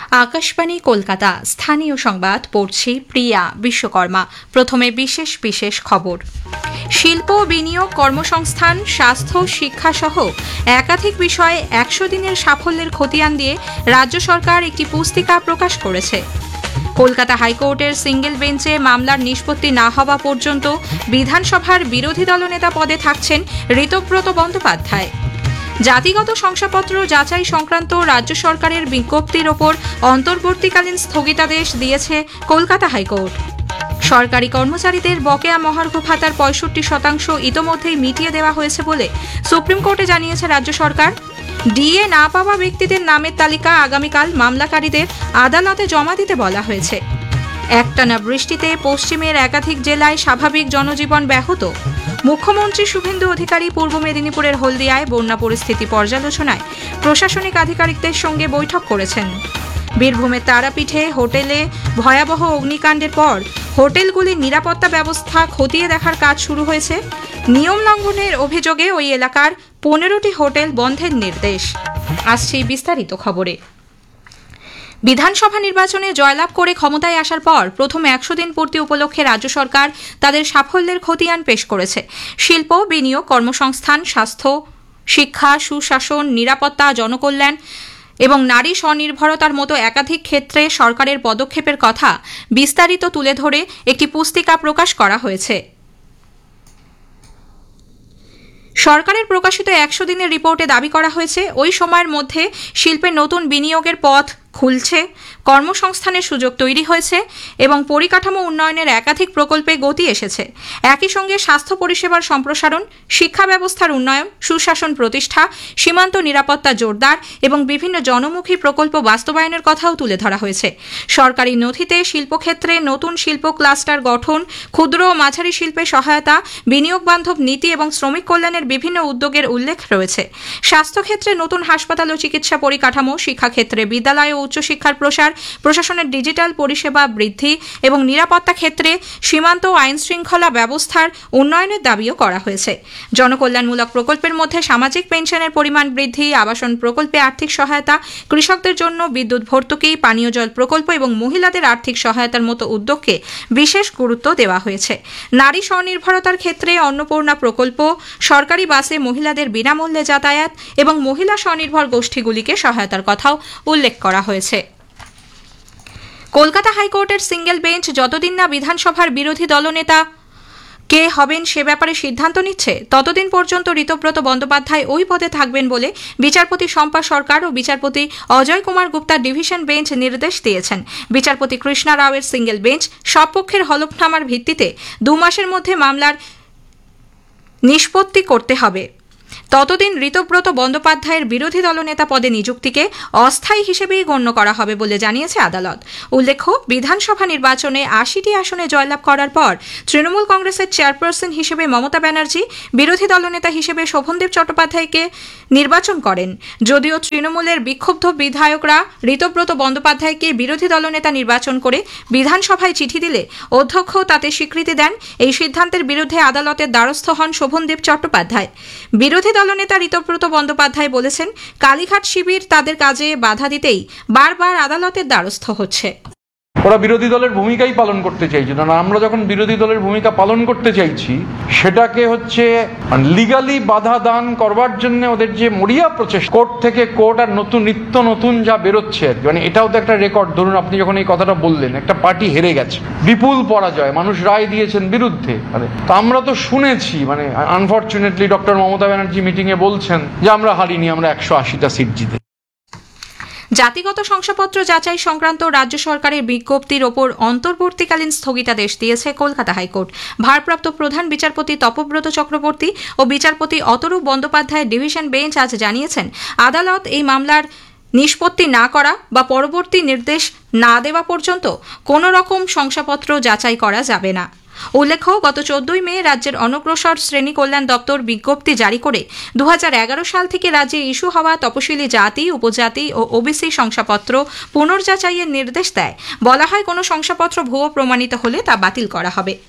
আকাশবাণী কলকাতা স্থানীয় সংবাদ পড়ছি প্রিয়া বিশ্বকর্মা। প্রথমে বিশেষ বিশেষ খবর। শিল্প, বিনিয়োগ, কর্মসংস্থান, স্বাস্থ্য, শিক্ষা সহ একাধিক বিষয়ে 100 দিনের সাফল্যের খতিয়ান দিয়ে রাজ্য সরকার একটি পুস্তিকা প্রকাশ করেছে। কলকাতা হাইকোর্টের সিঙ্গেল বেঞ্চে মামলার নিষ্পত্তি না হওয়া পর্যন্ত বিধানসভার বিরোধী দলনেতা পদে থাকছেন ঋতব্রত বন্দ্যোপাধ্যায়। জাতিগত শংসাপত্র যাচাই সংক্রান্ত রাজ্য সরকারের বিজ্ঞপ্তির ওপর অন্তর্বর্তীকালীন স্থগিতাদেশ দিয়েছে কলকাতা হাইকোর্ট। সরকারি কর্মচারীদের বকেয়া মহার্ঘ ভাতার 65% ইতোমধ্যেই মিটিয়ে দেওয়া হয়েছে বলে সুপ্রিম কোর্টে জানিয়েছে রাজ্য সরকার। ডিএ না পাওয়া ব্যক্তিদের নামের তালিকা আগামীকাল মামলাকারীদের আদালতে জমা দিতে বলা হয়েছে। একটানা বৃষ্টিতে পশ্চিমের একাধিক জেলায় স্বাভাবিক জনজীবন ব্যাহত। মুখ্যমন্ত্রী শুভেন্দু অধিকারী পূর্ব মেদিনীপুরের হলদিয়ায় বন্যা পরিস্থিতি পর্যালোচনায় প্রশাসনিক আধিকারিকদের সঙ্গে বৈঠক করেছেন। বীরভূমের তারাপীঠে হোটেলে ভয়াবহ অগ্নিকাণ্ডের পর হোটেলগুলির নিরাপত্তা ব্যবস্থা খতিয়ে দেখার কাজ শুরু হয়েছে। নিয়ম লঙ্ঘনের অভিযোগে ওই এলাকার 15টি হোটেল বন্ধের নির্দেশ। আসছে বিস্তারিত খবরে। বিধানসভা নির্বাচনে জয়লাভ করে ক্ষমতায় আসার পর প্রথম 100 দিন পূর্তি উপলক্ষে রাজ্য সরকার তাদের সাফল্যের খতিয়ান পেশ করেছে। শিল্প, বিনিয়োগ, কর্মসংস্থান, স্বাস্থ্য, শিক্ষা, সুশাসন, নিরাপত্তা, জনকল্যাণ এবং নারী স্বনির্ভরতার মতো একাধিক ক্ষেত্রে সরকারের পদক্ষেপের কথা বিস্তারিত তুলে ধরে একটি পুস্তিকা প্রকাশ করা হয়েছে। সরকারের প্রকাশিত 100 দিনের রিপোর্টে দাবি করা হয়েছে ওই সময়ের মধ্যে শিল্পে নতুন বিনিয়োগের পথ খুলছে, কর্মসংস্থানের সুযোগ তৈরি হয়েছে এবং পরিকাঠামো উন্নয়নের একাধিক প্রকল্পে গতি এসেছে। একই সঙ্গে স্বাস্থ্য পরিষেবার সম্প্রসারণ, শিক্ষা ব্যবস্থার উন্নয়ন, সুশাসন প্রতিষ্ঠা, সীমান্ত নিরাপত্তা জোরদার এবং বিভিন্ন জনমুখী প্রকল্প বাস্তবায়নের কথাও তুলে ধরা হয়েছে। সরকারি নথিতে শিল্পক্ষেত্রে নতুন শিল্প ক্লাস্টার গঠন, ক্ষুদ্র ও মাঝারি শিল্পে সহায়তা, বিনিয়োগ বান্ধব নীতি এবং শ্রমিক কল্যাণের বিভিন্ন উদ্যোগের উল্লেখ রয়েছে। স্বাস্থ্যক্ষেত্রে নতুন হাসপাতাল ও চিকিৎসা পরিকাঠামো, শিক্ষাক্ষেত্রে বিদ্যালয় ও উচ্চশিক্ষার প্রসার, প্রশাসনের ডিজিটাল পরিষেবা বৃদ্ধি এবং নিরাপত্তা ক্ষেত্রে সীমান্ত ও আইন শৃঙ্খলা ব্যবস্থার উন্নয়নের দাবিও করা হয়েছে। জনকল্যাণমূলক প্রকল্পের মধ্যে সামাজিক পেনশনের পরিমাণ বৃদ্ধি, আবাসন প্রকল্পে আর্থিক সহায়তা, কৃষকদের জন্য বিদ্যুৎ ভর্তুকি, পানীয় জল প্রকল্প এবং মহিলাদের আর্থিক সহায়তার মতো উদ্যোগকে বিশেষ গুরুত্ব দেওয়া হয়েছে। নারী স্বনির্ভরতার ক্ষেত্রে অন্নপূর্ণা প্রকল্প, সরকারি বাসে মহিলাদের বিনামূল্যে যাতায়াত এবং মহিলা স্বনির্ভর গোষ্ঠীগুলিকে সহায়তার কথাও উল্লেখ করা হয়েছে। কলকাতা হাইকোর্টের সিঙ্গেল বেঞ্চ যতদিন না বিধানসভার বিরোধী দলনেতা কে হবেন সে ব্যাপারে সিদ্ধান্ত নিচ্ছে, ততদিন পর্যন্ত ঋতব্রত বন্দ্যোপাধ্যায় ওই পদে থাকবেন বলে বিচারপতি শম্পা সরকার ও বিচারপতি অজয় কুমার গুপ্তার ডিভিশন বেঞ্চ নির্দেশ দিয়েছেন। বিচারপতি কৃষ্ণা রাওয়ের সিঙ্গেল বেঞ্চ সব পক্ষের হলফনামার ভিত্তিতে 2 মাসের মধ্যে মামলার নিষ্পত্তি করতে হবে। ততদিন ঋতব্রত বন্দ্যোপাধ্যায়ের বিরোধী দলনেতা পদে নিযুক্তিকে অস্থায়ী হিসেবেই গণ্য করা হবে বলে জানিয়েছে আদালত। উল্লেখ্য, বিধানসভা নির্বাচনে 80টি আসনে জয়লাভ করার পর তৃণমূল কংগ্রেসের চেয়ারপারসন হিসেবে মমতা ব্যানার্জি, বিরোধী দলনেতা হিসেবে শোভনদেব চট্টোপাধ্যায়কে নির্বাচন করেন। যদিও তৃণমূলের বিক্ষুব্ধ বিধায়করা ঋতব্রত বন্দ্যোপাধ্যায়কে বিরোধী দলনেতা নির্বাচন করে বিধানসভায় চিঠি দিলে অধ্যক্ষ তাতে স্বীকৃতি দেন। এই সিদ্ধান্তের বিরুদ্ধে আদালতের দ্বারস্থ হন শোভনদেব চট্টোপাধ্যায়। বিরোধী দলনেতা ঋতব্রত বন্দ্যোপাধ্যায় বলেছেন, কালীঘাট শিবির তাদের কাজে বাধা দিতেই বারবার আদালতের দ্বারস্থ হচ্ছে। ওরা বিরোধী দলের ভূমিকাই পালন করতে চাইছে না। আমরা যখন বিরোধী দলের ভূমিকা পালন করতে চাইছি, সেটাকে লিগালি বাধা দান করবার জন্য ওদের যে মরিয়া প্রচেষ্টা, কোর্ট থেকে কোর্ট আর নিত্য নতুন যা বেরোচ্ছে আর কি, এটাও তো একটা রেকর্ড। ধরুন, আপনি যখন এই কথাটা বললেন, একটা পার্টি হেরে গেছে, বিপুল পরাজয়, মানুষ রায় দিয়েছেন বিরুদ্ধে, তো আমরা তো শুনেছি, unfortunately doctor Mamata Banerjee meeting এ বলছেন যে আমরা হারিনি, আমরা 180টা সিট জিতে। জাতিগত শংসাপত্র যাচাই সংক্রান্ত রাজ্য সরকারের বিজ্ঞপ্তির ওপর অন্তর্বর্তীকালীন স্থগিতাদেশ দিয়েছে কলকাতা হাইকোর্ট। ভারপ্রাপ্ত প্রধান বিচারপতি তপব্রত চক্রবর্তী ও বিচারপতি অতরূপ বন্দ্যোপাধ্যায়ের ডিভিশন বেঞ্চ আজ জানিয়েছেন, আদালত এই মামলার নিষ্পত্তি না করা বা পরবর্তী নির্দেশ না দেওয়া পর্যন্ত কোনো রকম শংসাপত্র যাচাই করা যাবে না। উল্লেখ্য, গত 14 মে রাজ্যের অনগ্রসর শ্রেণী কল্যাণ দপ্তর বিজ্ঞপ্তি জারি করে 2011 সাল থেকে রাজ্যে ইস্যু হওয়া তপশিলি জাতি, উপজাতি ও ওবিসি শংসাপত্র পুনর্যাচাইয়ের নির্দেশ দেয়। বলা হয়, কোনো শংসাপত্র ভুয়ো প্রমাণিত হলে তা বাতিল করা হবে।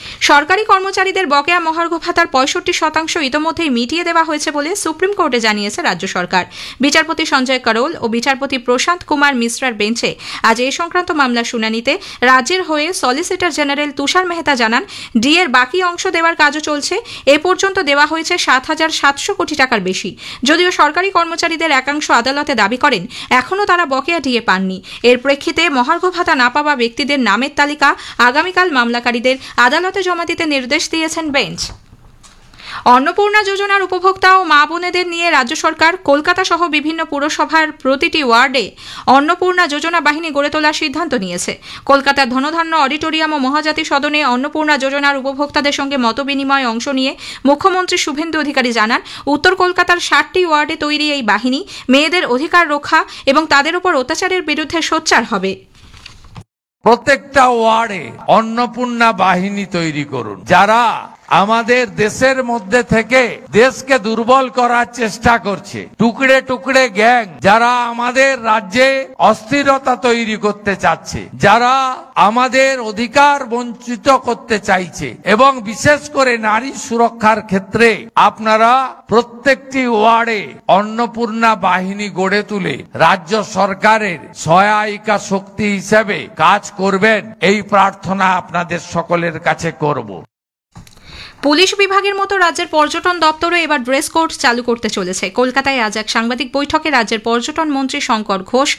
সরকারি কর্মচারীদের বকেয়া মহার্ঘ ভাতার 65% ইতোমধ্যেই মিটিয়ে দেওয়া হয়েছে বলে সুপ্রিম কোর্টে জানিয়েছে রাজ্য সরকার। বিচারপতি সঞ্জয় করোল ও বিচারপতি প্রশান্ত কুমার মিশ্রার বেঞ্চে আজ এ সংক্রান্ত মামলার শুনানিতে রাজ্যের হয়ে সলিসিটর জেনারেল তুষার মেহতা জানান, ডিএর বাকি অংশ দেওয়ার কাজও চলছে। এ পর্যন্ত দেওয়া হয়েছে 7,700 কোটি টাকার বেশি। যদিও সরকারি কর্মচারীদের একাংশ আদালতে দাবি করেন এখনও তারা বকেয়া ডিএ পাননি। এর প্রেক্ষিতে মহার্ঘ ভাতা না পাওয়া ব্যক্তিদের নামের তালিকা আগামীকাল মামলাকারীদের আদালতে জমা দিতে নির্দেশ দিয়েছেন বেঞ্চ। অন্নপূর্ণা যোজনার উপভোক্তা ও মা বোনেদের নিয়ে রাজ্য সরকার কলকাতা সহ বিভিন্ন পুরসভার প্রতিটি ওয়ার্ডে অন্নপূর্ণা যোজনা বাহিনী গড়ে তোলার সিদ্ধান্ত নিয়েছে। কলকাতার ধনধান্য অডিটোরিয়াম ও মহাজাতি সদনে অন্নপূর্ণা যোজনার উপভোক্তাদের সঙ্গে মতবিনিময়ে অংশ নিয়ে মুখ্যমন্ত্রী শুভেন্দু অধিকারী জানান, উত্তর কলকাতার 60টি ওয়ার্ডে তৈরি এই বাহিনী মেয়েদের অধিকার রক্ষা এবং তাদের উপর অত্যাচারের বিরুদ্ধে সোচ্চার হবে। প্রত্যেকটা ওয়ার্ডে অন্নপূর্ণা বাহিনী তৈরি করুন, যারা আমাদের দেশের মধ্যে থেকে দেশকে দুর্বল করার চেষ্টা করছে। টুকরে টুকরে গ্যাং যারা আমাদের রাজ্যে অস্থিরতা তৈরি করতে চাচ্ছে, যারা আমাদের অধিকার বঞ্চিত করতে চাইছে এবং বিশেষ করে নারী সুরক্ষার ক্ষেত্রে আপনারা প্রত্যেকটি ওয়ার্ডে অন্নপূর্ণা বাহিনী গড়ে তুলে রাজ্য সরকারের সহায়িকা শক্তি হিসেবে কাজ করবেন, এই প্রার্থনা আপনাদের সকলের কাছে করব। পুলিশ বিভাগের মতো রাজ্যের পর্যটন দপ্তরও এবার ড্রেস কোড চালু করতে চলেছে। কলকাতায় আজ এক সাংবাদিক বৈঠকে রাজ্যের পর্যটন মন্ত্রী শঙ্কর ঘোষ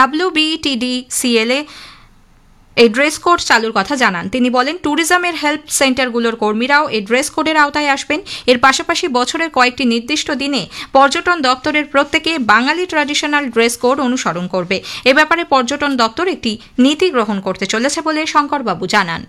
WBTDCL এই ড্রেস কোড চালুর কথা জানান। তিনি বলেন, ট্যুরিজমের হেল্প সেন্টারগুলোর কর্মীরাও এই ড্রেস কোডের আওতায় আসবেন। এর পাশাপাশি বছরের কয়েকটি নির্দিষ্ট দিনে পর্যটন দপ্তরের প্রত্যেকে বাঙালি ট্র্যাডিশনাল ড্রেস কোড অনুসরণ করবে। এ ব্যাপারে পর্যটন দপ্তর একটি নীতি গ্রহণ করতে চলেছে বলে শঙ্করবাবু জানান।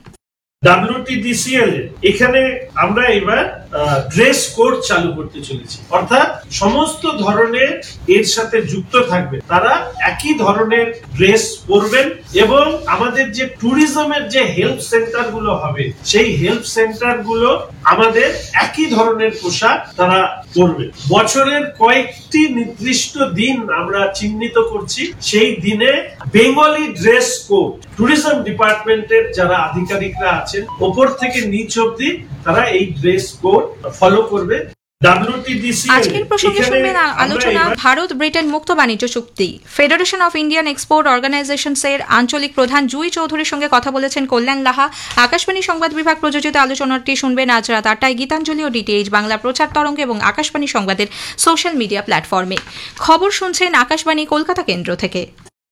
WTDCL এখানে আমরা এবার ড্রেস কোড চালু করতে চলেছি, অর্থাৎ সমস্ত ধরনের এর সাথে যুক্ত থাকবে তারা একই ধরনের ড্রেস পরবেন এবং আমাদের যে ট্যুরিজমের যে হেল্প সেন্টার গুলো হবে সেই হেল্প সেন্টার গুলো আমাদের একই ধরনের পোশাক তারা পরবে। বছরের কয়েকটি নির্দিষ্ট দিন আমরা চিহ্নিত করছি, সেই দিনে বেঙ্গলি ড্রেস কোড ট্যুরিজম ডিপার্টমেন্টের যারা আধিকারিকরা আছেন ওপর থেকে নিচ অব্দি তারা এই ড্রেস কোড ফলো করবে। আজকের প্রসঙ্গে শুনবেন আলোচনা ভারত ব্রিটেন মুক্ত বাণিজ্য চুক্তি। Federation of Indian export organisations এর আঞ্চলিক প্রধান জুই চৌধুরীর সঙ্গে কথা বলেছেন কল্যাণ লাহা। আকাশবাণী সংবাদ বিভাগ প্রযোজিত আলোচনাটি শুনবেন আজ রাত 8টায় গীতাঞ্জলি ও ডিটিএইচ বাংলা প্রচার তরঙ্গ এবং আকাশবাণী সংবাদের সোশ্যাল মিডিয়া প্ল্যাটফর্মে। খবর শুনছেন আকাশবাণী কলকাতা কেন্দ্র থেকে।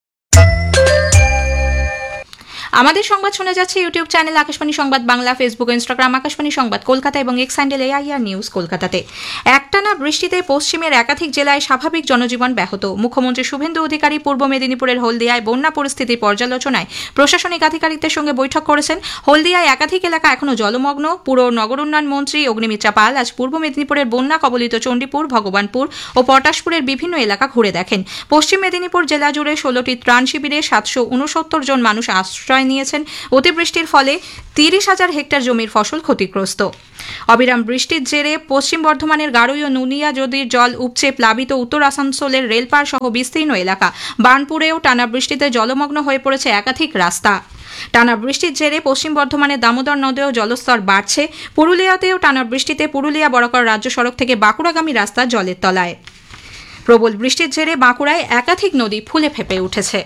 আমাদের সংবাদ শোনা যাচ্ছে ইউটিউব চ্যানেল আকাশবাণী সংবাদ বাংলা, ফেসবুক, ইনস্টাগ্রাম আকাশবাণী সংবাদ কলকাতা এবং এক্স হ্যান্ডেল AIR নিউজ কলকাতাতে। একটানা বৃষ্টিতে পশ্চিমের একাধিক জেলায় স্বাভাবিক জনজীবন ব্যাহত। মুখ্যমন্ত্রী শুভেন্দু অধিকারী পূর্ব মেদিনীপুরের হলদিয়ায় বন্যা পরিস্থিতি পর্যালোচনায় প্রশাসনিক আধিকারিকদের সঙ্গে বৈঠক করেছেন। হলদিয়ায় একাধিক এলাকা এখনো জলমগ্ন। পুর নগর উন্নয়ন মন্ত্রী অগ্নিমিত্রা পাল আজ পূর্ব মেদিনীপুরের বন্যা কবলিত চণ্ডীপুর, ভগবানপুর ও পটাশপুরের বিভিন্ন এলাকা ঘুরে দেখেন। পশ্চিম মেদিনীপুর জেলা জুড়ে 16টি ত্রাণ শিবিরে 769 জন মানুষ আশ্রয় নিয়েছেন। অতিবৃষ্টির ফলে 30,000 হেক্টর জমির ফসল ক্ষতিগ্রস্ত। অবিরাম বৃষ্টির জেরে পশ্চিম বর্ধমানের গাড়ুই ও নুনিয়া নদীর জল উপচে প্লাবিত উত্তর আসানসোলের রেলপার সহ বিস্তীর্ণ এলাকা। বার্নপুরেও টানা বৃষ্টিতে জলমগ্ন হয়ে পড়েছে একাধিক রাস্তা। টানা বৃষ্টির জেরে পশ্চিম বর্ধমানের দামোদর নদেও জলস্তর বাড়ছে। পুরুলিয়াতেও টানা বৃষ্টিতে পুরুলিয়া বরাকর রাজ্য সড়ক থেকে বাঁকুড়াগামী রাস্তা জলের তলায়। প্রবল বৃষ্টির জেরে বাঁকুড়ায় একাধিক নদী ফুলে ফেঁপে উঠেছে।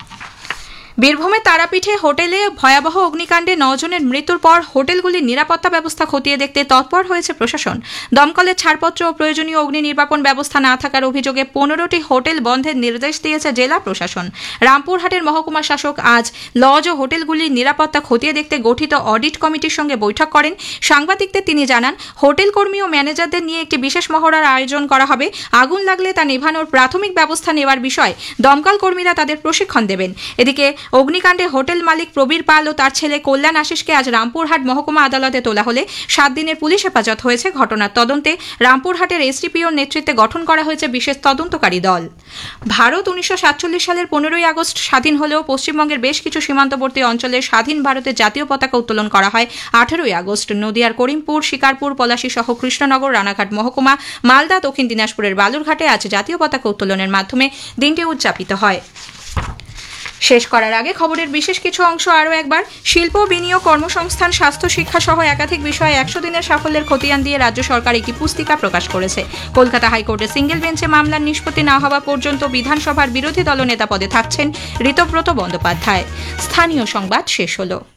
বীরভূমের তারাপীঠে হোটেলে ভয়াবহ অগ্নিকাণ্ডে 9 জনের মৃত্যুর পর হোটেলগুলির নিরাপত্তা ব্যবস্থা খতিয়ে দেখতে তৎপর হয়েছে প্রশাসন। দমকলের ছাড়পত্র ও প্রয়োজনীয় অগ্নি নির্বাপন ব্যবস্থা না থাকার অভিযোগে 15টি হোটেল বন্ধের নির্দেশ দিয়েছে জেলা প্রশাসন। রামপুরহাটের মহকুমা শাসক আজ লজ ও হোটেলগুলির নিরাপত্তা খতিয়ে দেখতে গঠিত অডিট কমিটির সঙ্গে বৈঠক করেন। সাংবাদিকদের তিনি জানান, হোটেল কর্মী ও ম্যানেজারদের নিয়ে একটি বিশেষ মহড়ার আয়োজন করা হবে। আগুন লাগলে তা নেভানোর প্রাথমিক ব্যবস্থা নেওয়ার বিষয়ে দমকল কর্মীরা তাদের প্রশিক্ষণ দেবেন। এদিকে অগ্নিকাণ্ডে হোটেল মালিক প্রবীর পাল ও তার ছেলে কল্যাণ আশিসকে আজ রামপুরহাট মহকুমা আদালতে তোলা হলে 7 দিনের পুলিশ হেফাজত হয়েছে। ঘটনার তদন্তে রামপুরহাটের SDPOর নেতৃত্বে গঠন করা হয়েছে বিশেষ তদন্তকারী দল। ভারত 1947 সালের 15ই আগস্ট স্বাধীন হলেও পশ্চিমবঙ্গের বেশ কিছু সীমান্তবর্তী অঞ্চলে স্বাধীন ভারতের জাতীয় পতাকা উত্তোলন করা হয় 18ই আগস্ট। নদিয়ার করিমপুর, শিকারপুর, পলাশী সহ কৃষ্ণনগর, রানাঘাট মহকুমা, মালদা, দক্ষিণ দিনাজপুরের বালুরঘাটে আজ জাতীয় পতাকা উত্তোলনের মাধ্যমে দিনটি উদযাপিত হয়। শেষ করার আগে খবরের বিশেষ কিছু অংশ আরও একবার। শিল্প, বিনিয়োগ, কর্মসংস্থান, স্বাস্থ্য, শিক্ষা সহ একাধিক বিষয়ে 100 দিনের সাফল্যের খতিয়ান দিয়ে রাজ্য সরকার একটি পুস্তিকা প্রকাশ করেছে। কলকাতা হাইকোর্টে সিঙ্গেল বেঞ্চে মামলার নিষ্পত্তি না হওয়া পর্যন্ত বিধানসভার বিরোধী দলনেতা পদে থাকছেন ঋতব্রত বন্দ্যোপাধ্যায়। স্থানীয় সংবাদ শেষ হলো।